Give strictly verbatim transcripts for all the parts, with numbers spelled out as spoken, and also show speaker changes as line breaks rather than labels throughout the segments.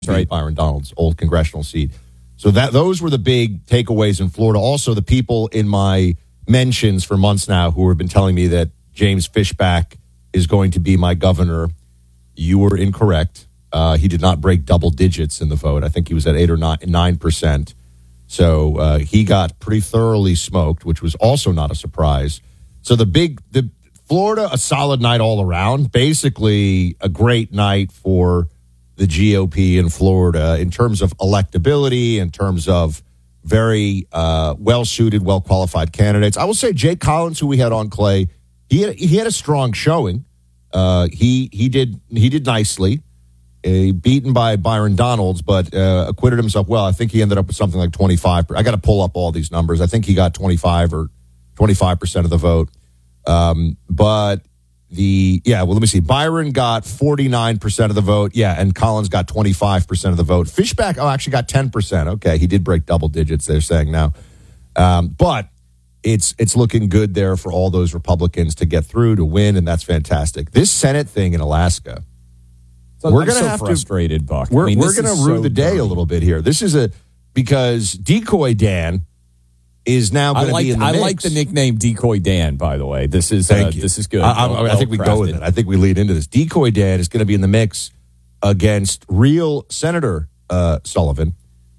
right.
Byron Donalds' old congressional seat. So that those were the big takeaways in Florida. Also, the people in my mentions for months now who have been telling me that James Fishback is going to be my governor, you were incorrect. Uh, he did not break double digits in the vote. I think he was at eight or nine, nine percent. So uh, he got pretty thoroughly smoked, which was also not a surprise. So the big, the Florida, a solid night all around. Basically, a great night for the G O P in Florida in terms of electability, in terms of very uh, well-suited, well-qualified candidates. I will say Jake Collins, who we had on, Clay, he had, he had a strong showing. Uh, he he did he did nicely. Uh, beaten by Byron Donalds, but uh, acquitted himself well. I think he ended up with something like twenty-five. I got to pull up all these numbers. I think he got twenty-five or twenty-five percent of the vote. Um, but the, yeah, well, let me see. Byron got forty-nine percent of the vote. Yeah, and Collins got twenty-five percent of the vote. Fishback, oh, actually got ten percent. Okay, he did break double digits, they're saying now. Um, but it's it's looking good there for all those Republicans to get through, to win, and that's fantastic. This Senate thing in Alaska,
So
we're
I'm
going to
so
have
frustrated,
to,
Buck.
We're,
I mean,
we're going to
is
rue
so
the day
dirty.
a little bit here. This is a, because Decoy Dan is now going to
like,
be in the
I
mix.
like the nickname Decoy Dan, by the way. This is
Thank
uh,
you.
This is good.
I, I,
Well-
I think we go with
well-crafted.
it. I think we lead into this. Decoy Dan is going to be in the mix against real Senator uh, Sullivan.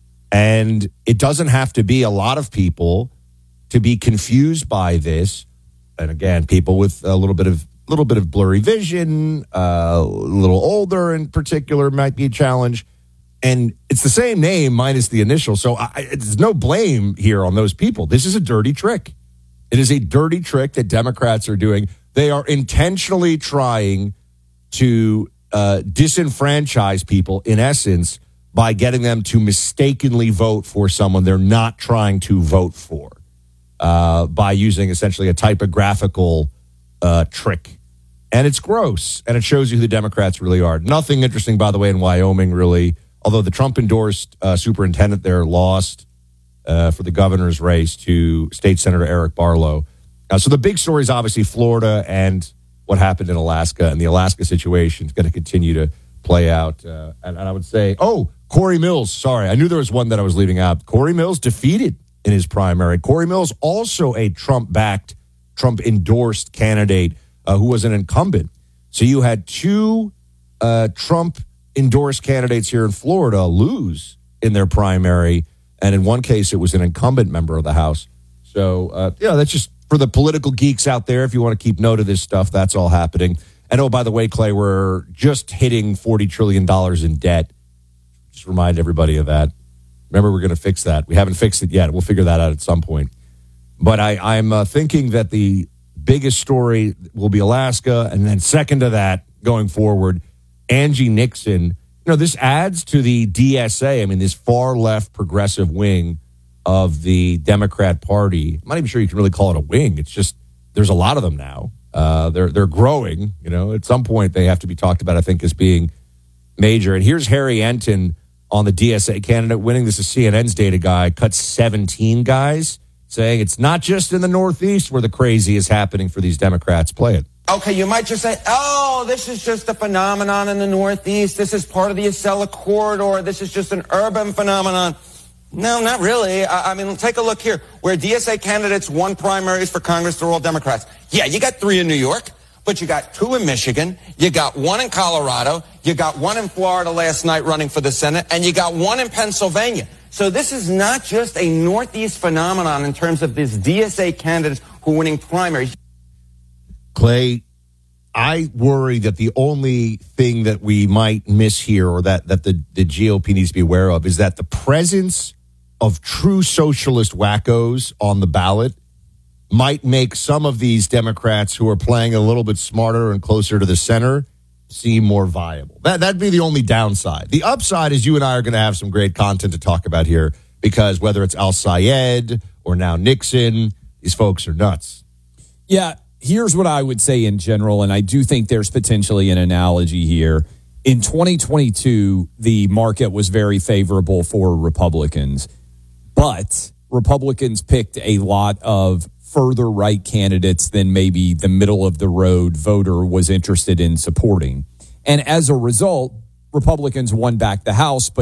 And it doesn't have to be a lot of people to be confused by this. And again, people with a little bit of little bit of blurry vision, uh, a little older in particular might be a challenge. And it's the same name minus the initial. So I, it's no blame here on those people. This is a dirty trick. It is a dirty trick that Democrats are doing. They are intentionally trying to uh, disenfranchise people, in essence, by getting them to mistakenly vote for someone they're not trying to vote for, uh, by using essentially a typographical uh, trick. And it's gross, and it shows you who the Democrats really are. Nothing interesting, by the way, in Wyoming, really, although the Trump-endorsed uh, superintendent there lost uh, for the governor's race to State Senator Eric Barlow. Uh, so the big story is obviously Florida and what happened in Alaska, and the Alaska situation is going to continue to play out. Uh, and, and I would say, oh, Corey Mills, sorry, I knew there was one that I was leaving out. Corey Mills defeated in his primary. Corey Mills, also a Trump-backed, Trump-endorsed candidate uh, who was an incumbent. So you had two uh, Trump-endorsed candidates here in Florida lose in their primary, and in one case, it was an incumbent member of the House. So, uh, yeah, that's just for the political geeks out there. If you want to keep note of this stuff, that's all happening. And, oh, by the way, Clay, we're just hitting forty trillion dollars in debt. Just remind everybody of that. Remember, we're going to fix that. We haven't fixed it yet. We'll figure that out at some point. But I, I'm uh, thinking that the biggest story will be Alaska, and then second to that, going forward, Angie Nixon. You know, this adds to the D S A, I mean, this far-left progressive wing of the Democrat Party. I'm not even sure you can really call it a wing. It's just there's a lot of them now. Uh, they're they're growing. You know, at some point they have to be talked about, I think, as being major. And here's Harry Enton on the D S A candidate winning. This is C N N's data guy. Cut seventeen guys, saying it's not just in the Northeast where the crazy is happening for these Democrats. Play it.
Okay, you might just say, oh, this is just a phenomenon in the Northeast. This is part of the Acela corridor. This is just an urban phenomenon. No, not really. I, I mean, take a look here. Where D S A candidates won primaries for Congress, they're all Democrats. Yeah, you got three in New York, but you got two in Michigan. You got one in Colorado. You got one in Florida last night running for the Senate. And you got one in Pennsylvania. So this is not just a Northeast phenomenon in terms of these D S A candidates who are winning primaries.
Clay, I worry that the only thing that we might miss here, or that, that the, the G O P needs to be aware of, is that the presence of true socialist wackos on the ballot might make some of these Democrats who are playing a little bit smarter and closer to the center seem more viable. That, that'd be the only downside. The upside is you and I are going to have some great content to talk about here, because whether it's Al-Sayed or now Nixon, these folks are nuts.
Yeah, here's what I would say in general, and I do think there's potentially an analogy here. In twenty twenty-two, the market was very favorable for Republicans, but Republicans picked a lot of further right candidates than maybe the middle of the road voter was interested in supporting. And as a result, Republicans won back the House, but